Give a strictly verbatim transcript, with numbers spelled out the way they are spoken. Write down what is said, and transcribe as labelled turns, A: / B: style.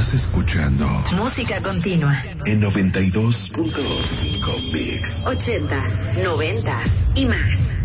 A: Estás escuchando
B: Música Continua
A: en noventa y dos punto cinco Mix.
B: Ochentas, noventas y más.